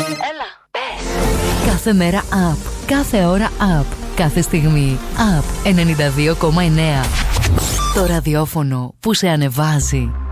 Έλα, πες. Κάθε μέρα up, κάθε ώρα up, κάθε στιγμή up. 92,9. Το ραδιόφωνο που σε ανεβάζει.